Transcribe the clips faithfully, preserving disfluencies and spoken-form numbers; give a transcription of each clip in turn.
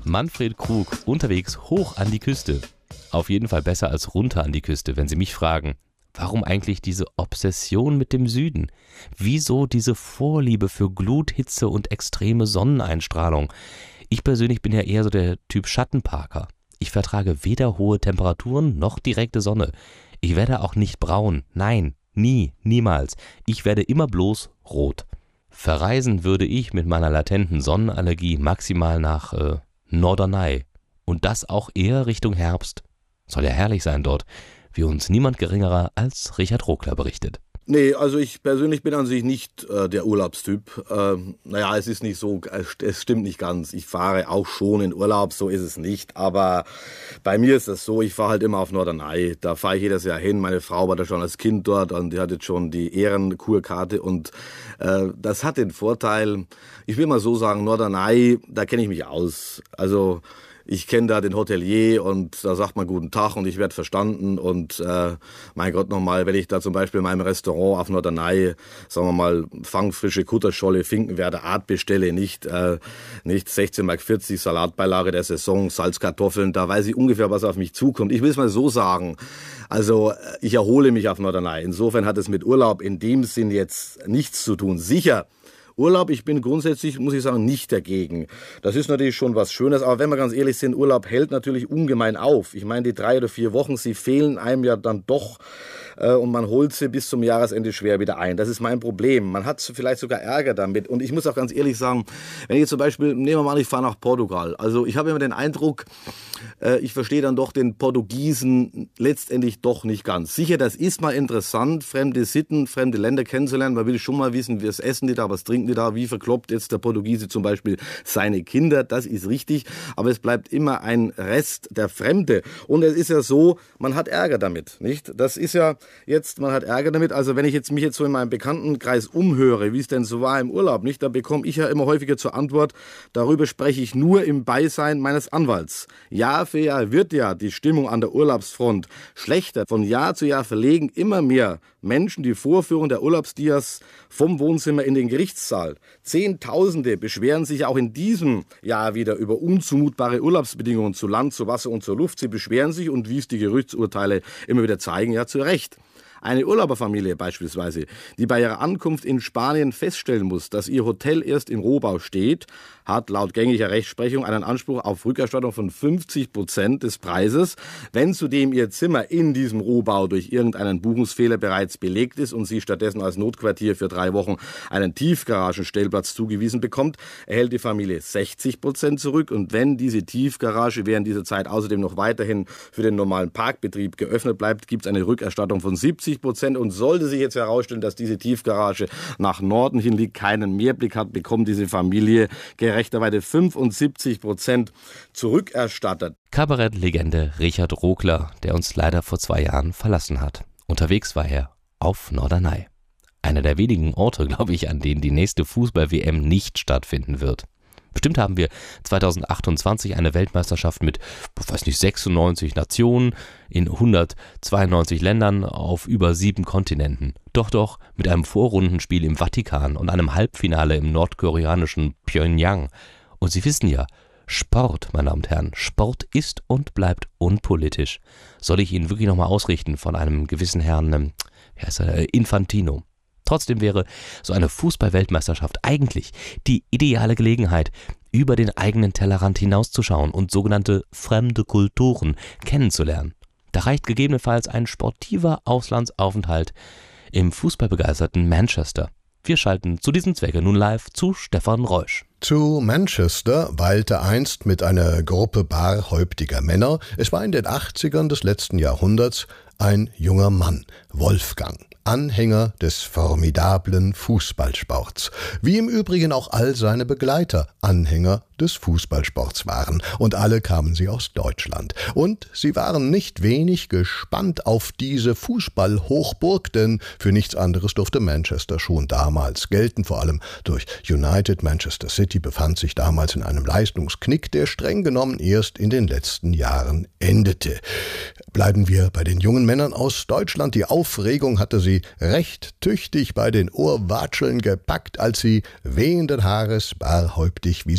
Manfred Krug unterwegs hoch an die Küste. Auf jeden Fall besser als runter an die Küste, wenn Sie mich fragen. Warum eigentlich diese Obsession mit dem Süden? Wieso diese Vorliebe für Glut, Hitze und extreme Sonneneinstrahlung? Ich persönlich bin ja eher so der Typ Schattenparker. Ich vertrage weder hohe Temperaturen noch direkte Sonne. Ich werde auch nicht braun. Nein, nie, niemals. Ich werde immer bloß rot. Verreisen würde ich mit meiner latenten Sonnenallergie maximal nach äh, Norderney. Und das auch eher Richtung Herbst. Soll ja herrlich sein dort, wie uns niemand geringerer als Richard Rogler berichtet. Nee, also ich persönlich bin an sich nicht äh, der Urlaubstyp. Äh, naja, es ist nicht so, es stimmt nicht ganz. Ich fahre auch schon in Urlaub, so ist es nicht. Aber bei mir ist das so, ich fahre halt immer auf Norderney. Da fahre ich jedes Jahr hin. Meine Frau war da schon als Kind dort und die hat jetzt schon die Ehrenkurkarte. Und äh, das hat den Vorteil, ich will mal so sagen, Norderney, da kenne ich mich aus. Also ich kenne da den Hotelier und da sagt man guten Tag und ich werde verstanden und äh, mein Gott nochmal, wenn ich da zum Beispiel in meinem Restaurant auf Norderney, sagen wir mal, fangfrische Kutterscholle, Finkenwerder Art bestelle, nicht, äh, nicht sechzehn Mark vierzig Salatbeilage der Saison, Salzkartoffeln, da weiß ich ungefähr, was auf mich zukommt. Ich will es mal so sagen, also ich erhole mich auf Norderney. Insofern hat es mit Urlaub in dem Sinn jetzt nichts zu tun. Sicher, Urlaub, ich bin grundsätzlich, muss ich sagen, nicht dagegen. Das ist natürlich schon was Schönes, aber wenn wir ganz ehrlich sind, Urlaub hält natürlich ungemein auf. Ich meine, die drei oder vier Wochen, sie fehlen einem ja dann doch äh, und man holt sie bis zum Jahresende schwer wieder ein. Das ist mein Problem. Man hat vielleicht sogar Ärger damit und ich muss auch ganz ehrlich sagen, wenn ich jetzt zum Beispiel, nehmen wir mal an, ich fahre nach Portugal. Also ich habe immer den Eindruck, äh, ich verstehe dann doch den Portugiesen letztendlich doch nicht ganz. Sicher, das ist mal interessant, fremde Sitten, fremde Länder kennenzulernen. Man will schon mal wissen, wie es essen die da, was trinken die da, wie verkloppt jetzt der Portugiese zum Beispiel seine Kinder, das ist richtig, aber es bleibt immer ein Rest der Fremde und es ist ja so, man hat Ärger damit, nicht? Das ist ja jetzt, man hat Ärger damit, also wenn ich jetzt mich jetzt so in meinem Bekanntenkreis umhöre, wie es denn so war im Urlaub, nicht? Da bekomme ich ja immer häufiger zur Antwort, darüber spreche ich nur im Beisein meines Anwalts. Jahr für Jahr wird ja die Stimmung an der Urlaubsfront schlechter. Von Jahr zu Jahr verlegen immer mehr Menschen die Vorführung der Urlaubsdias vom Wohnzimmer in den Gerichtssaal. Zehntausende beschweren sich auch in diesem Jahr wieder über unzumutbare Urlaubsbedingungen zu Land, zu Wasser und zur Luft. Sie beschweren sich und wie es die Gerichtsurteile immer wieder zeigen, ja zu Recht. Eine Urlauberfamilie beispielsweise, die bei ihrer Ankunft in Spanien feststellen muss, dass ihr Hotel erst im Rohbau steht, hat laut gängiger Rechtsprechung einen Anspruch auf Rückerstattung von fünfzig Prozent des Preises, wenn zudem ihr Zimmer in diesem Rohbau durch irgendeinen Buchungsfehler bereits belegt ist und sie stattdessen als Notquartier für drei Wochen einen Tiefgaragenstellplatz zugewiesen bekommt, erhält die Familie sechzig Prozent zurück und wenn diese Tiefgarage während dieser Zeit außerdem noch weiterhin für den normalen Parkbetrieb geöffnet bleibt, gibt es eine Rückerstattung von siebzig Prozent und sollte sich jetzt herausstellen, dass diese Tiefgarage nach Norden hin liegt, keinen Mehrblick hat, bekommt diese Familie gerechterweise fünfundsiebzig Prozent zurückerstattet. Kabarettlegende Richard Rogler, der uns leider vor zwei Jahren verlassen hat. Unterwegs war er auf Norderney. Einer der wenigen Orte, glaube ich, an denen die nächste Fußball-W M nicht stattfinden wird. Bestimmt haben wir zweitausendachtundzwanzig eine Weltmeisterschaft mit, ich weiß nicht, sechsundneunzig Nationen in hundertzweiundneunzig Ländern auf über sieben Kontinenten. Doch, doch, mit einem Vorrundenspiel im Vatikan und einem Halbfinale im nordkoreanischen Pjöngjang. Und Sie wissen ja, Sport, meine Damen und Herren, Sport ist und bleibt unpolitisch. Soll ich Ihnen wirklich nochmal ausrichten von einem gewissen Herrn, wie heißt er, Infantino. Trotzdem wäre so eine Fußball-Weltmeisterschaft eigentlich die ideale Gelegenheit, über den eigenen Tellerrand hinauszuschauen und sogenannte fremde Kulturen kennenzulernen. Da reicht gegebenenfalls ein sportiver Auslandsaufenthalt im fußballbegeisterten Manchester. Wir schalten zu diesem Zwecke nun live zu Stefan Reusch. Zu Manchester weilte einst mit einer Gruppe barhäuptiger Männer, es war in den achtzigern des letzten Jahrhunderts, ein junger Mann, Wolfgang, Anhänger des formidablen Fußballsports, wie im Übrigen auch all seine Begleiter Anhänger des Fußballsports waren, und alle kamen sie aus Deutschland. Und sie waren nicht wenig gespannt auf diese Fußballhochburg, denn für nichts anderes durfte Manchester schon damals gelten, vor allem durch United. Manchester City befand sich damals in einem Leistungsknick, der streng genommen erst in den letzten Jahren endete. Bleiben wir bei den jungen Männern aus Deutschland. Die Aufregung hatte sie recht tüchtig bei den Ohrwatscheln gepackt, als sie wehenden Haares, barhäuptig wie sie waren,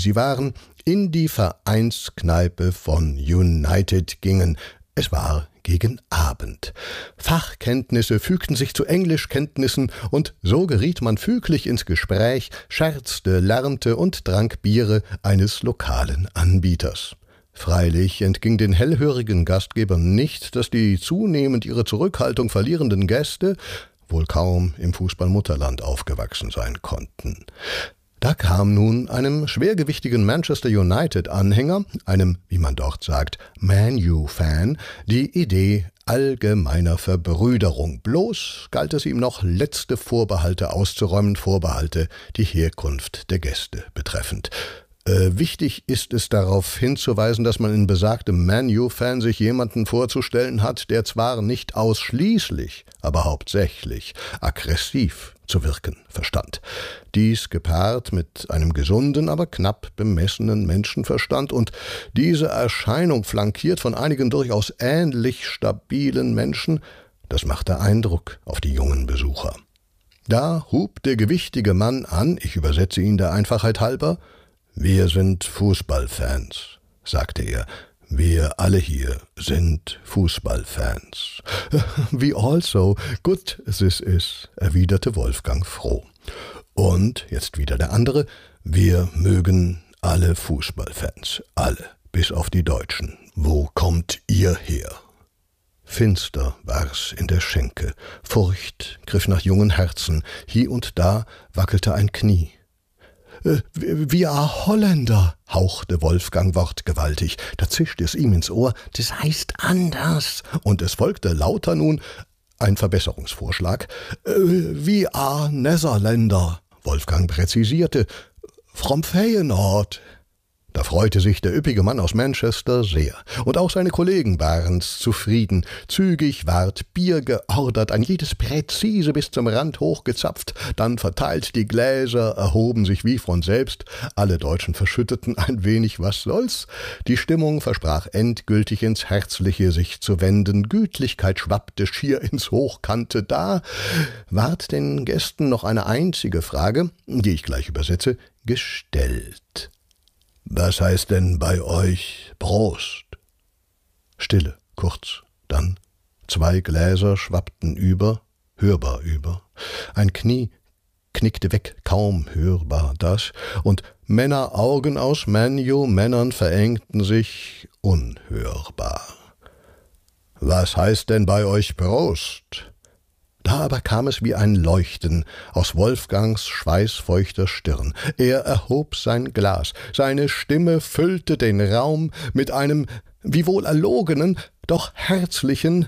Wolfgang in die Vereinskneipe von United gingen. Es war gegen Abend. Fachkenntnisse fügten sich zu Englischkenntnissen, und so geriet man füglich ins Gespräch, scherzte, lärmte und trank Biere eines lokalen Anbieters. Freilich entging den hellhörigen Gastgebern nicht, dass die zunehmend ihre Zurückhaltung verlierenden Gäste wohl kaum im Fußballmutterland aufgewachsen sein konnten. Da kam nun einem schwergewichtigen Manchester United-Anhänger, einem, wie man dort sagt, Man-U-Fan, die Idee allgemeiner Verbrüderung. Bloß galt es ihm noch, letzte Vorbehalte auszuräumen, Vorbehalte, die Herkunft der Gäste betreffend. Äh, wichtig ist es, darauf hinzuweisen, dass man in besagtem Man-U-Fan sich jemanden vorzustellen hat, der zwar nicht ausschließlich, aber hauptsächlich aggressiv zu wirken verstand. Dies gepaart mit einem gesunden, aber knapp bemessenen Menschenverstand und diese Erscheinung flankiert von einigen durchaus ähnlich stabilen Menschen, das machte Eindruck auf die jungen Besucher. Da hub der gewichtige Mann an, ich übersetze ihn der Einfachheit halber: »Wir sind Fußballfans«, sagte er. »Wir alle hier sind Fußballfans.« »We also, good this is«, erwiderte Wolfgang froh. Und jetzt wieder der andere: »Wir mögen alle Fußballfans, alle, bis auf die Deutschen. Wo kommt ihr her?« Finster war's in der Schenke, Furcht griff nach jungen Herzen, hie und da wackelte ein Knie. Äh, »Wir are Holländer«, hauchte Wolfgang wortgewaltig. Da zischte es ihm ins Ohr: »Das heißt anders.« Und es folgte lauter nun ein Verbesserungsvorschlag. Äh, »We are Netherländer«, Wolfgang präzisierte. »From Feyenoord.« Da freute sich der üppige Mann aus Manchester sehr. Und auch seine Kollegen waren's zufrieden. Zügig ward Bier geordert, ein jedes präzise bis zum Rand hochgezapft, dann verteilt, die Gläser erhoben sich wie von selbst, alle Deutschen verschütteten ein wenig, was soll's. Die Stimmung versprach endgültig ins Herzliche sich zu wenden, Gütlichkeit schwappte schier ins Hochkante. Da ward den Gästen noch eine einzige Frage, die ich gleich übersetze, gestellt. »Was heißt denn bei euch Prost?« Stille, kurz, dann zwei Gläser schwappten über, hörbar über. Ein Knie knickte weg, kaum hörbar das, und Männeraugen aus Man-U-Männern verengten sich unhörbar. »Was heißt denn bei euch Prost?« Da aber kam es wie ein Leuchten aus Wolfgangs schweißfeuchter Stirn. Er erhob sein Glas, seine Stimme füllte den Raum mit einem wiewohl erlogenen, doch herzlichen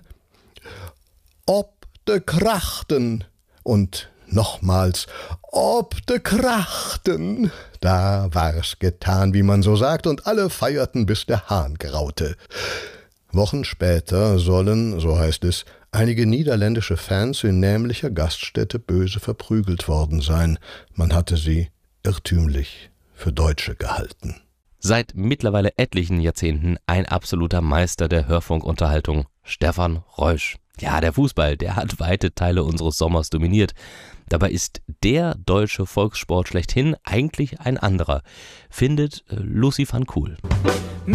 »Ob de Krachten« und nochmals »Ob de Krachten«. Da war's getan, wie man so sagt, und alle feierten, bis der Hahn graute. Wochen später sollen, so heißt es, einige niederländische Fans in nämlicher Gaststätte böse verprügelt worden sein. Man hatte sie irrtümlich für Deutsche gehalten. Seit mittlerweile etlichen Jahrzehnten ein absoluter Meister der Hörfunkunterhaltung, Stefan Reusch. Ja, der Fußball, der hat weite Teile unseres Sommers dominiert. Dabei ist der deutsche Volkssport schlechthin eigentlich ein anderer, findet Lucy van Kuhl.